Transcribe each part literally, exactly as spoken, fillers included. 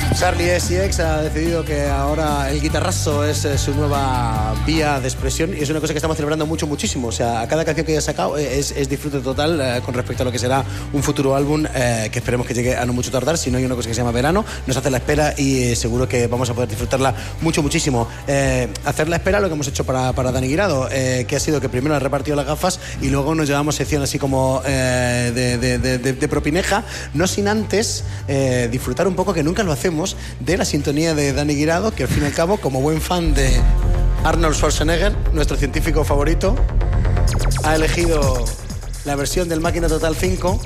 Charlie X C X ha decidido que ahora el guitarrazo es eh, su nueva vía de expresión y es una cosa que estamos celebrando mucho, muchísimo. O sea, cada canción que haya sacado es, es disfrute total eh, con respecto a lo que será un futuro álbum eh, que esperemos que llegue a no mucho tardar. Si no, hay una cosa que se llama Verano, nos hace la espera y eh, seguro que vamos a poder disfrutarla mucho, muchísimo. Eh, hacer la espera lo que hemos hecho para, para Dani Guirado, eh, que ha sido que primero ha repartido las gafas y luego nos llevamos sección así como eh, de, de, de, de, de propineja, no sin antes eh, disfrutar un poco, que nunca lo hacemos, de la sintonía de Dani Guirado, que al fin y al cabo, como buen fan de Arnold Schwarzenegger, nuestro científico favorito, ha elegido la versión del Máquina Total cinco.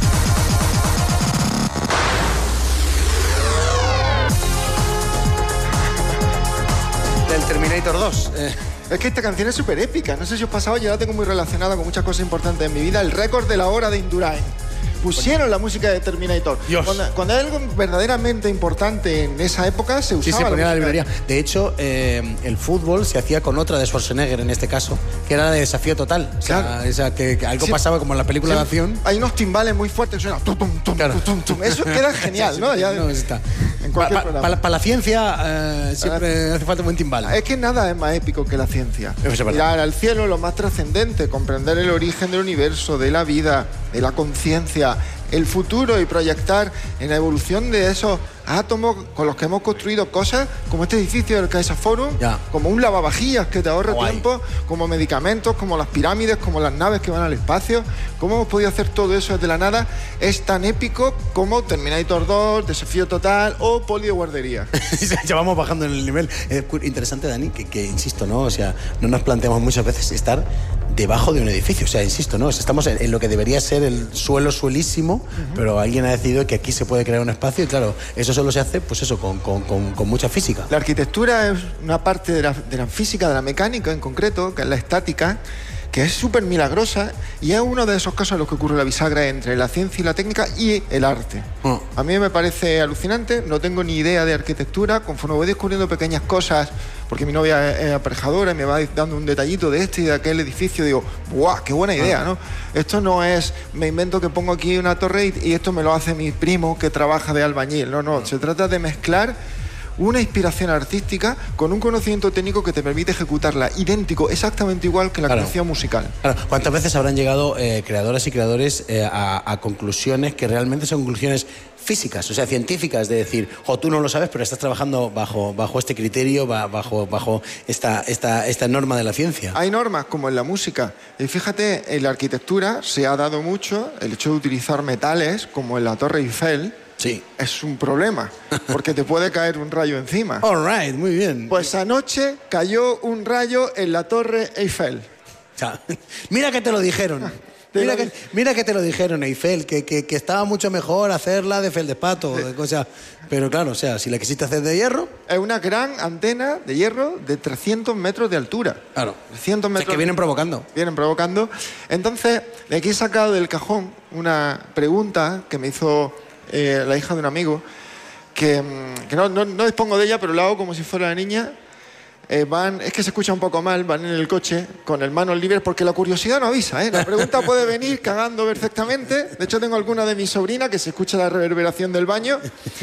Del Terminator dos. Eh. Es que esta canción es súper épica. No sé si os pasaba, yo la tengo muy relacionada con muchas cosas importantes en mi vida. El récord de la hora de Indurain. Pusieron la música de Terminator. Cuando, cuando hay algo verdaderamente importante en esa época, se usaba. Sí, se ponía la, la librería. De hecho, eh, el fútbol se hacía con otra de Schwarzenegger en este caso, que era la de Desafío Total. O sea, claro. esa, que, que algo sí, pasaba como en la película sí, de acción. Hay unos timbales muy fuertes que suenan. Tum, tum, tum, claro. tum, tum. Eso queda genial, ¿no? Ya, no está. Para pa, pa, pa la ciencia eh, siempre hace falta un buen timbal. Es que nada es más épico que la ciencia. Mirar al cielo, lo más trascendente, comprender el origen del universo, de la vida, de la conciencia, el futuro y proyectar en la evolución de esos átomos con los que hemos construido cosas como este edificio del CaixaForum, Forum, como un lavavajillas que te ahorra Guay. tiempo, como medicamentos, como las pirámides, como las naves que van al espacio. ¿Cómo hemos podido hacer todo eso desde la nada? Es tan épico como Terminator dos, Desafío Total o Poli de guardería. Ya vamos bajando en el nivel. Es interesante, Dani, que, que insisto, ¿no? O sea, no nos planteamos muchas veces estar debajo de un edificio. O sea, insisto, ¿no? O sea, estamos en, en lo que debería ser el suelo suelísimo, uh-huh. pero alguien ha decidido que aquí se puede crear un espacio y claro, eso solo se hace, pues eso, con, con, con, con mucha física. La arquitectura es una parte de la, de la física, de la mecánica en concreto, que es la estática, que es súper milagrosa y es uno de esos casos en los que ocurre la bisagra entre la ciencia y la técnica y el arte. Oh. A mí me parece alucinante, no tengo ni idea de arquitectura, conforme voy descubriendo pequeñas cosas, porque mi novia es aparejadora y me va dando un detallito de este y de aquel edificio, digo, ¡guau! ¡Qué buena idea! Oh. ¿no? Esto no es, me invento que pongo aquí una torre y, y esto me lo hace mi primo que trabaja de albañil. No, no, oh. se trata de mezclar una inspiración artística con un conocimiento técnico que te permite ejecutarla idéntico, exactamente igual que la claro. creación musical. Claro. ¿Cuántas veces habrán llegado eh, creadoras y creadores eh, a, a conclusiones que realmente son conclusiones físicas, o sea, científicas, de decir, jo, tú no lo sabes, pero estás trabajando bajo, bajo este criterio, bajo, bajo esta, esta, esta norma de la ciencia? Hay normas, como en la música. Y fíjate, en la arquitectura se ha dado mucho el hecho de utilizar metales, como en la Torre Eiffel. Sí. Es un problema, porque te puede caer un rayo encima. All right, muy bien. Pues anoche cayó un rayo en la Torre Eiffel. O sea, mira que te lo dijeron. Mira que, mira que te lo dijeron, Eiffel, que, que, que estaba mucho mejor hacerla de feldespato, sí. de cosas. Pero claro, o sea, si la quisiste hacer de hierro... Es una gran antena de hierro de trescientos metros de altura. Claro. trescientos metros. O sea, que vienen provocando. Vienen provocando. Entonces, de aquí he sacado del cajón una pregunta que me hizo eh, la hija de un amigo, que, que no, no, no dispongo de ella, pero la hago como si fuera la niña. Eh, van, es que se escucha un poco mal, van en el coche con el manos libres porque la curiosidad no avisa, ¿eh? La pregunta puede venir cagando perfectamente. De hecho, tengo alguna de mis sobrinas que se escucha la reverberación del baño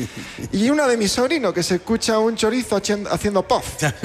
y una de mis sobrinos que se escucha un chorizo haciendo puff.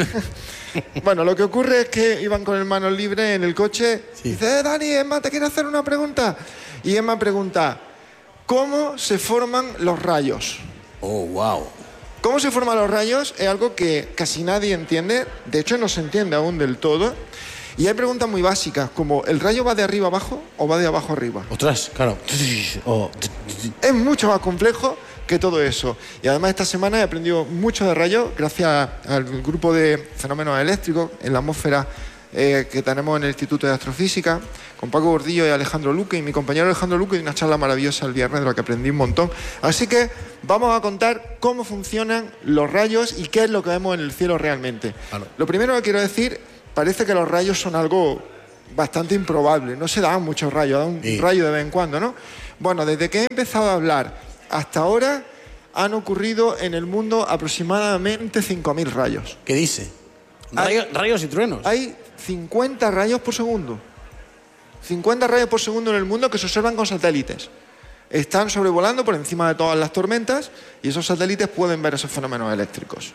Bueno, lo que ocurre es que iban con el manos libres en el coche. Sí. Dice, eh, Dani, Emma, ¿te quiere hacer una pregunta? Y Emma pregunta, ¿cómo se forman los rayos? Oh, wow. ¿Cómo se forman los rayos? Es algo que casi nadie entiende, de hecho no se entiende aún del todo, y hay preguntas muy básicas, como ¿el rayo va de arriba abajo o va de abajo arriba? Ostras, claro. Oh. Es mucho más complejo que todo eso. Y además esta semana he aprendido mucho de rayos gracias al grupo de fenómenos eléctricos en la atmósfera eh, que tenemos en el Instituto de Astrofísica, con Paco Gordillo y Alejandro Luque, y mi compañero Alejandro Luque, y una charla maravillosa el viernes de la que aprendí un montón. Así que vamos a contar cómo funcionan los rayos y qué es lo que vemos en el cielo realmente. Claro. Lo primero que quiero decir, parece que los rayos son algo bastante improbable. No se dan muchos rayos, dan un sí. rayo de vez en cuando, ¿no? Bueno, desde que he empezado a hablar hasta ahora han ocurrido en el mundo aproximadamente cinco mil rayos. ¿Qué dice? Rayo, hay, rayos y truenos. Hay cincuenta rayos por segundo. cincuenta rayos por segundo en el mundo que se observan con satélites. están sobrevolando por encima de todas las tormentas y esos satélites pueden ver esos fenómenos eléctricos.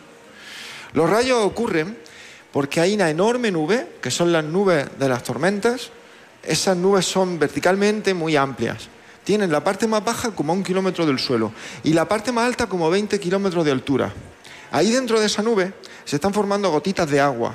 Los rayos ocurren porque hay una enorme nube, que son las nubes de las tormentas. Esas nubes son verticalmente muy amplias. Tienen la parte más baja como a un kilómetro del suelo y la parte más alta como veinte kilómetros de altura. Ahí dentro de esa nube se están formando gotitas de agua,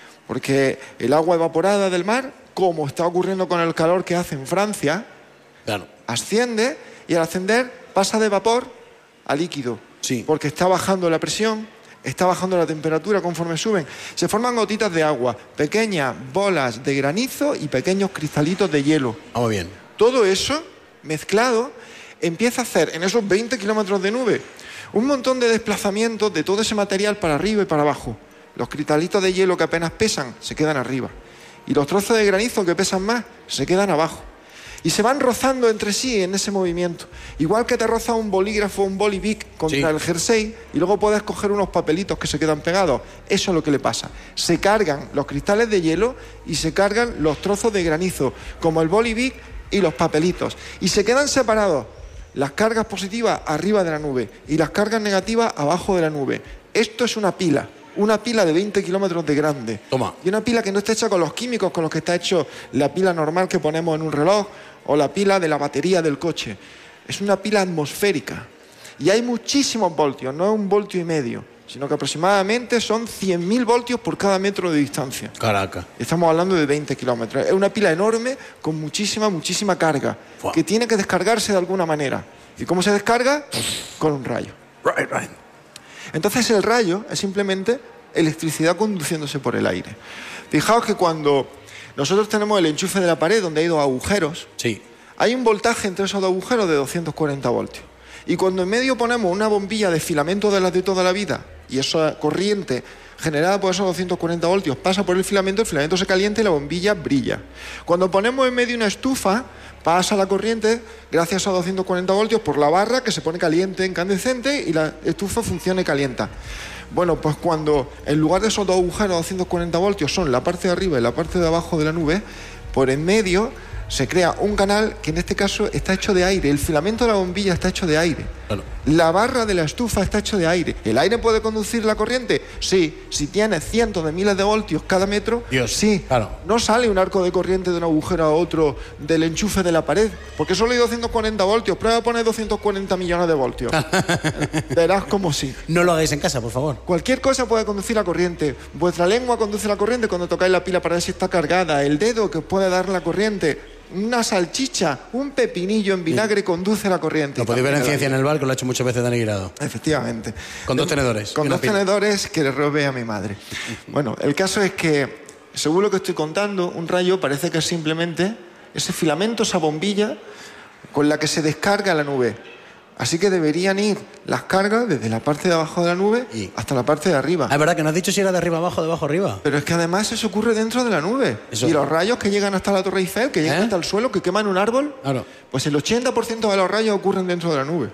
porque el agua evaporada del mar, como está ocurriendo con el calor que hace en Francia, claro, asciende y al ascender pasa de vapor a líquido, sí, porque está bajando la presión, está bajando la temperatura conforme suben. Se forman gotitas de agua, pequeñas bolas de granizo y pequeños cristalitos de hielo. Ah, muy bien. Todo eso mezclado empieza a hacer en esos veinte kilómetros de nube un montón de desplazamientos de todo ese material para arriba y para abajo. Los cristalitos de hielo que apenas pesan se quedan arriba y los trozos de granizo que pesan más se quedan abajo y se van rozando entre sí en ese movimiento, igual que te roza un bolígrafo, un bolivic contra sí. el jersey y luego puedes coger unos papelitos que se quedan pegados. Eso es lo que le pasa. Se cargan los cristales de hielo y se cargan los trozos de granizo como el bolivic y los papelitos, y se quedan separados las cargas positivas arriba de la nube y las cargas negativas abajo de la nube. Esto es una pila, una pila de veinte kilómetros de grande. Toma. Y una pila que no está hecha con los químicos con los que está hecho la pila normal que ponemos en un reloj o la pila de la batería del coche. Es una pila atmosférica y hay muchísimos voltios, no es un voltio y medio, sino que aproximadamente son cien mil voltios por cada metro de distancia. Caraca. Estamos hablando de veinte kilómetros. Es una pila enorme con muchísima, muchísima carga, wow, que tiene que descargarse de alguna manera. ¿Y cómo se descarga? Con un rayo. Right, right. Entonces el rayo es simplemente electricidad conduciéndose por el aire. Fijaos que cuando nosotros tenemos el enchufe de la pared donde hay dos agujeros, sí, hay un voltaje entre esos dos agujeros de doscientos cuarenta voltios. Y cuando en medio ponemos una bombilla de filamento de las de toda la vida y esa corriente generada por esos doscientos cuarenta voltios pasa por el filamento, el filamento se calienta y la bombilla brilla. Cuando ponemos en medio una estufa, pasa la corriente gracias a doscientos cuarenta voltios por la barra que se pone caliente, incandescente, y la estufa funciona y calienta. Bueno, pues cuando en lugar de esos dos agujeros de doscientos cuarenta voltios son la parte de arriba y la parte de abajo de la nube, por en medio se crea un canal que en este caso está hecho de aire. El filamento de la bombilla está hecho de aire. Claro. La barra de la estufa está hecho de aire. ¿El aire puede conducir la corriente? Sí. Si tiene cientos de miles de voltios cada metro, Dios, sí. Claro. No sale un arco de corriente de un agujero a otro del enchufe de la pared, porque solo hay doscientos cuarenta voltios. Prueba a poner doscientos cuarenta millones de voltios. Verás como sí. No lo hagáis en casa, por favor. Cualquier cosa puede conducir la corriente. Vuestra lengua conduce la corriente cuando tocáis la pila para ver si está cargada. El dedo que os puede dar la corriente. Una salchicha, un pepinillo en vinagre, sí, conduce la corriente. Lo podéis ver en Ciencia en el Bar, que lo ha hecho muchas veces Dani Guirado. Efectivamente. Con dos tenedores. Con dos pila. tenedores que le robé a mi madre. Bueno, el caso es que, según lo que estoy contando, un rayo parece que es simplemente ese filamento, esa bombilla con la que se descarga la nube. Así que deberían ir las cargas desde la parte de abajo de la nube y hasta la parte de arriba. Ah, es verdad que no has dicho si era de arriba abajo o de abajo arriba. Pero es que además eso ocurre dentro de la nube. Eso. Y los rayos que llegan hasta la Torre Eiffel, que llegan ¿Eh? hasta el suelo, que queman un árbol, claro, pues el ochenta por ciento de los rayos ocurren dentro de la nube.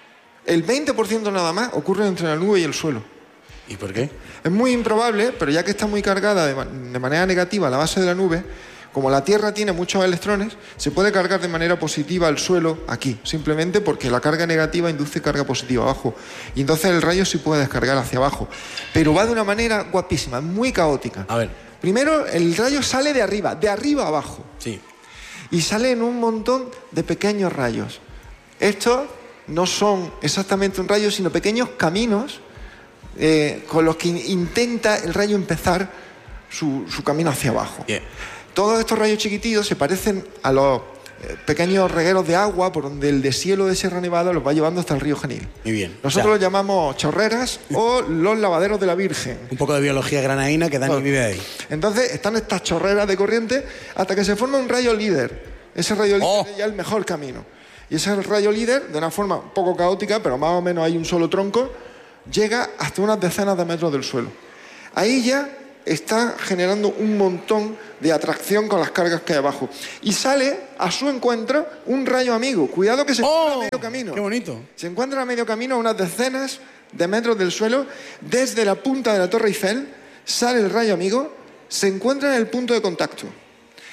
El veinte por ciento nada más ocurre entre la nube y el suelo. ¿Y por qué? Es muy improbable, pero ya que está muy cargada de, man- de manera negativa la base de la nube, como la Tierra tiene muchos electrones, se puede cargar de manera positiva el suelo aquí, simplemente porque la carga negativa induce carga positiva abajo. Y entonces el rayo sí puede descargar hacia abajo. Pero va de una manera guapísima, muy caótica. A ver. Primero, el rayo sale de arriba, de arriba a abajo. Sí. Y sale en un montón de pequeños rayos. Estos no son exactamente un rayo, sino pequeños caminos eh, con los que intenta el rayo empezar su, su camino hacia abajo. Yeah. Todos estos rayos chiquititos se parecen a los eh, pequeños regueros de agua por donde el deshielo de Sierra Nevada los va llevando hasta el río Genil. Muy bien. Nosotros o sea, los llamamos chorreras o los lavaderos de la Virgen. Un poco de biología granaína que Dani Bueno, vive ahí. Entonces están estas chorreras de corriente hasta que se forma un rayo líder. Ese rayo líder Oh. es ya el mejor camino. Y ese rayo líder, de una forma un poco caótica, pero más o menos hay un solo tronco, llega hasta unas decenas de metros del suelo. Ahí ya está generando un montón de atracción con las cargas que hay abajo. Y sale a su encuentro un rayo amigo. Cuidado que se ¡Oh! encuentra a medio camino. ¡Qué bonito! Se encuentra a medio camino a unas decenas de metros del suelo. Desde la punta de la Torre Eiffel sale el rayo amigo, se encuentra en el punto de contacto.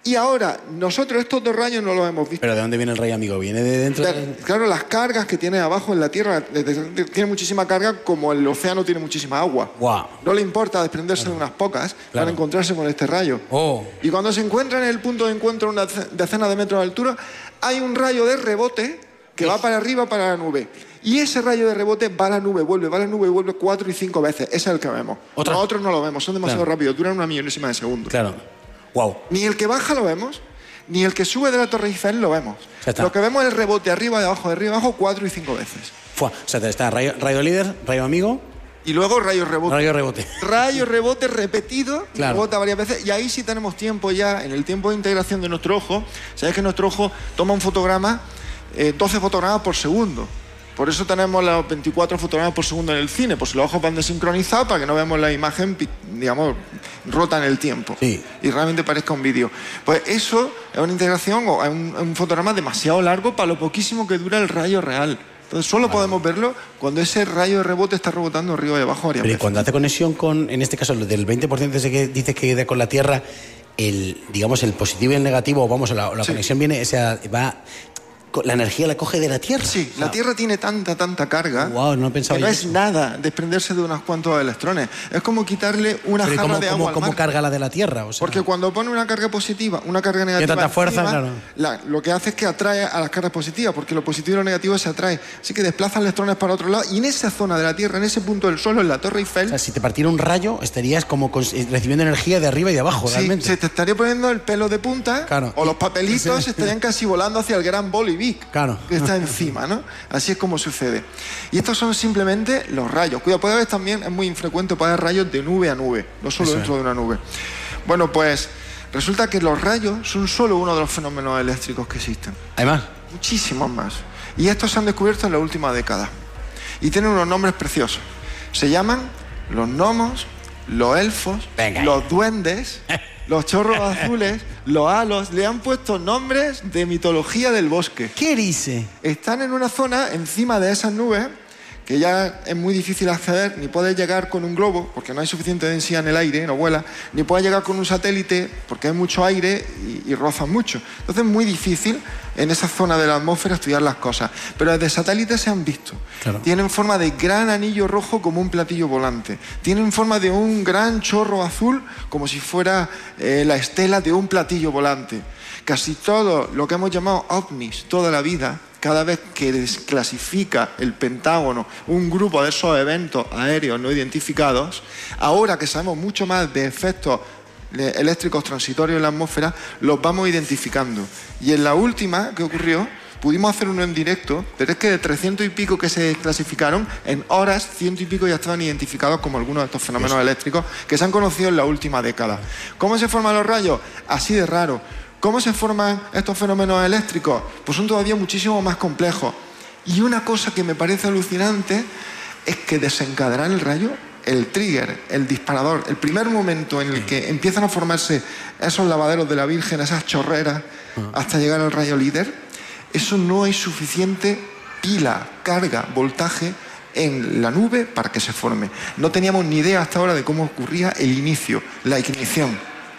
Y ahora, nosotros estos dos rayos no los hemos visto. ¿Pero de dónde viene el rayo amigo? ¿Viene de dentro? De, de... Claro, las cargas que tiene abajo en la Tierra, de, de, de, tiene muchísima carga, como el océano tiene muchísima agua. Wow. No le importa desprenderse claro. de unas pocas claro. para encontrarse con este rayo. Oh. Y cuando se encuentra en el punto de encuentro a una decena de metros de altura, hay un rayo de rebote que sí. va para arriba, para la nube. Y ese rayo de rebote va a la nube, vuelve, va a la nube, vuelve cuatro y cinco veces. Ese es el que vemos. ¿Otra? Nosotros no lo vemos, son demasiado claro. rápidos, duran una millonésima de segundo. Claro. Wow. Ni el que baja lo vemos, ni el que sube de la Torre Eiffel lo vemos. Lo que vemos es el rebote arriba, de abajo, de arriba, de abajo, cuatro y cinco veces. Fua. O sea, está rayo, rayo líder, rayo amigo... Y luego rayo rebote. Rayo rebote. Rayo rebote repetido, claro. rebota varias veces. Y ahí sí tenemos tiempo ya, en el tiempo de integración de nuestro ojo. Sabes que nuestro ojo toma un fotograma, eh, doce fotogramas por segundo. Por eso tenemos los veinticuatro fotogramas por segundo en el cine, pues los ojos van desincronizados para que no veamos la imagen, digamos, rota en el tiempo. Sí. Y realmente parezca un vídeo. Pues eso es una integración o es un, un fotograma demasiado largo para lo poquísimo que dura el rayo real. Entonces solo vale. podemos verlo cuando ese rayo de rebote está rebotando arriba y abajo varias Pero veces. Cuando hace conexión con, en este caso, del veinte por ciento ese que dices que da con la Tierra, el, digamos, el positivo y el negativo, vamos, la, la sí. conexión viene, o sea, va... ¿La energía la coge de la Tierra? Sí, la Tierra tiene tanta, tanta carga wow, no que no es nada desprenderse de unos cuantos electrones. Es como quitarle una Pero jarra cómo, de agua cómo, al ¿Cómo mar. carga la de la Tierra? O sea, porque cuando pone una carga positiva, una carga negativa tanta fuerza, encima, claro. la, lo que hace es que atrae a las cargas positivas, porque lo positivo y lo negativo se atrae. Así que desplaza electrones para otro lado. Y en esa zona de la Tierra, en ese punto del Sol, en la Torre Eiffel... O sea, si te partiera un rayo, estarías como recibiendo energía de arriba y de abajo, sí, realmente. se te estaría poniendo el pelo de punta, claro. o los papelitos sí. estarían casi volando hacia el gran Bolivic. Claro. Que está encima, ¿no? Así es como sucede. Y estos son simplemente los rayos. Cuidado, puede haber también, es muy infrecuente, puede haber rayos de nube a nube, no solo Eso dentro es. de una nube. Bueno, pues resulta que los rayos son solo uno de los fenómenos eléctricos que existen. ¿Hay más? Muchísimos más. Y estos se han descubierto en la última década. Y tienen unos nombres preciosos. Se llaman los gnomos, los elfos, Venga. los duendes... Los chorros azules, los halos, le han puesto nombres de mitología del bosque. ¿Qué dice? Están en una zona encima de esas nubes que ya es muy difícil acceder, ni puedes llegar con un globo, porque no hay suficiente densidad en el aire, no vuela, ni puedes llegar con un satélite, porque hay mucho aire y, y rozan mucho. Entonces es muy difícil en esa zona de la atmósfera estudiar las cosas. Pero desde satélites se han visto. Claro. Tienen forma de gran anillo rojo como un platillo volante. Tienen forma de un gran chorro azul como si fuera eh, la estela de un platillo volante. Casi todo lo que hemos llamado ovnis toda la vida, cada vez que desclasifica el Pentágono un grupo de esos eventos aéreos no identificados, ahora que sabemos mucho más de efectos eléctricos transitorios en la atmósfera, los vamos identificando. Y en la última que ocurrió, pudimos hacer uno en directo, pero es que de trescientos y pico que se desclasificaron, en horas, ciento y pico ya estaban identificados como algunos de estos fenómenos Eso. eléctricos que se han conocido en la última década. ¿Cómo se forman los rayos? Así de raro. ¿Cómo se forman estos fenómenos eléctricos? Pues son todavía muchísimo más complejos. Y una cosa que me parece alucinante es que desencadenar el rayo, el trigger, el disparador, el primer momento en el que empiezan a formarse esos lavaderos de la Virgen, esas chorreras, hasta llegar al rayo líder, eso no hay suficiente pila, carga, voltaje en la nube para que se forme. No teníamos ni idea hasta ahora de cómo ocurría el inicio, la ignición.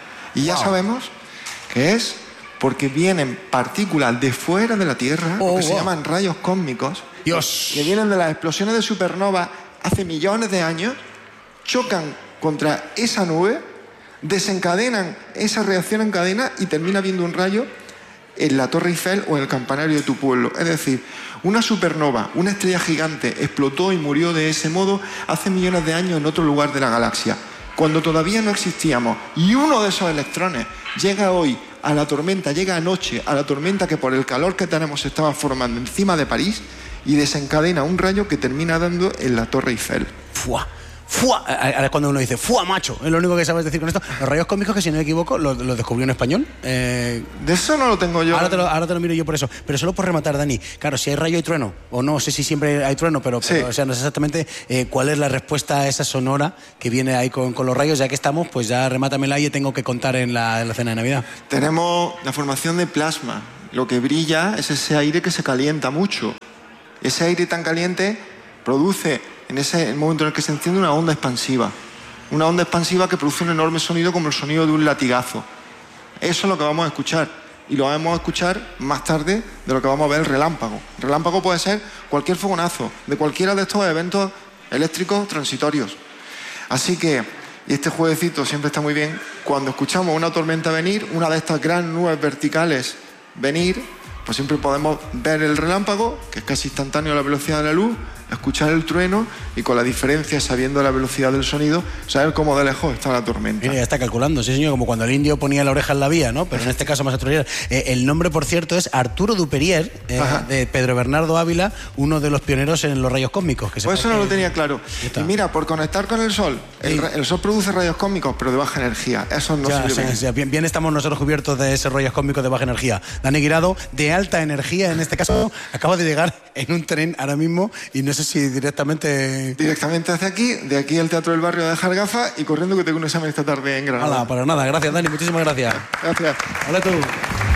Y ya wow. sabemos que es porque vienen partículas de fuera de la Tierra, oh, que wow. se llaman rayos cósmicos, Dios. que vienen de las explosiones de supernova hace millones de años, chocan contra esa nube, desencadenan esa reacción en cadena y termina viendo un rayo en la Torre Eiffel o en el campanario de tu pueblo. Es decir, una supernova, una estrella gigante, explotó y murió de ese modo hace millones de años en otro lugar de la galaxia, cuando todavía no existíamos. Y uno de esos electrones llega hoy a la tormenta, llega anoche a la tormenta que por el calor que tenemos se estaba formando encima de París y desencadena un rayo que termina dando en la Torre Eiffel. ¡Fua! ¡Fua! Ahora cuando uno dice ¡fua, macho! Es lo único que sabes decir con esto. Los rayos cósmicos, que si no me equivoco, los lo descubrió en español. Eh... De eso no lo tengo yo. Ahora te lo, ahora te lo miro yo por eso. Pero solo por rematar, Dani. Claro, si hay rayo y trueno, o no sé si siempre hay trueno, pero, sí. pero o sea, no sé exactamente eh, cuál es la respuesta a esa sonora que viene ahí con, con los rayos. Ya que estamos, pues ya remátamela y tengo que contar en la, en la cena de Navidad. Tenemos la formación de plasma. Lo que brilla es ese aire que se calienta mucho. Ese aire tan caliente produce, en ese momento en el que se enciende, una onda expansiva. Una onda expansiva que produce un enorme sonido como el sonido de un latigazo. Eso es lo que vamos a escuchar. Y lo vamos a escuchar más tarde de lo que vamos a ver el relámpago. El relámpago puede ser cualquier fogonazo de cualquiera de estos eventos eléctricos transitorios. Así que, y este jueguecito siempre está muy bien, cuando escuchamos una tormenta venir, una de estas grandes nubes verticales venir, pues siempre podemos ver el relámpago, que es casi instantáneo a la velocidad de la luz, escuchar el trueno y con la diferencia, sabiendo la velocidad del sonido, saber cómo de lejos está la tormenta. Mira, ya está calculando, sí señor, como cuando el indio ponía la oreja en la vía, ¿no? Pero en este caso más atrás. Eh, el nombre, por cierto, es Arturo Duperier, eh, de Pedro Bernardo Ávila, uno de los pioneros en los rayos cósmicos. Que pues eso no lo tenía claro. Y mira, por conectar con el Sol, sí. el, el Sol produce rayos cósmicos, pero de baja energía. Eso no ya, sirve ya, bien. Bien estamos nosotros cubiertos de esos rayos cósmicos de baja energía. Dani Guirado, de alta energía, en este caso, acaba de llegar en un tren ahora mismo y no sé si directamente... Directamente hacia aquí, de aquí al Teatro del Barrio a dejar gafas y corriendo que tengo un examen esta tarde en Granada. Hala, para nada, gracias Dani, muchísimas gracias. Gracias. Hola tú.